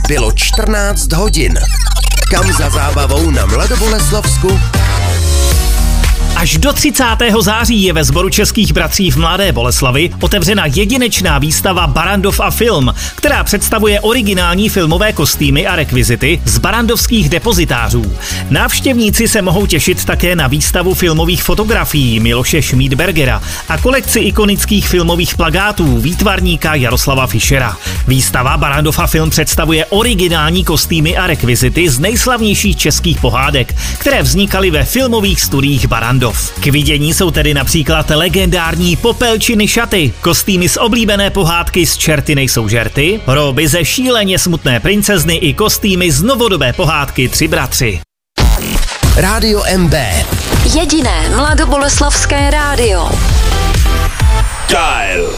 Bylo 14 hodin. Kam za zábavou na Mladoboleslavsku? Až do 30. září je ve Sboru českých bratří v Mladé Boleslavi otevřena jedinečná výstava Barrandov a film, která představuje originální filmové kostýmy a rekvizity z barrandovských depozitářů. Návštěvníci se mohou těšit také na výstavu filmových fotografií Miloše Schmidbergera a kolekci ikonických filmových plakátů výtvarníka Jaroslava Fischera. Výstava Barrandov a film představuje originální kostýmy a rekvizity z nejslavnějších českých pohádek, které vznikaly ve filmových studiích Barrandov. K vidění jsou tedy například legendární popelčiny šaty, kostýmy z oblíbené pohádky Z čerty nejsou žerty, róby ze šíleně smutné princezny i kostýmy z novodobé pohádky Tři bratři. Rádio MB. Jediné mladoboleslavské rádio. Dial.